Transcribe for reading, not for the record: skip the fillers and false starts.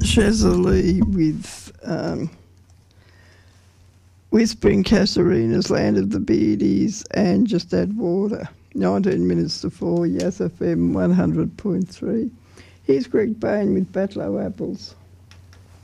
Chesley with Whispering Casuarina's Land of the Beardies and Just Add Water. 19 minutes to 4, Yass FM 100.3. Here's Greg Bain with Batlow Apples.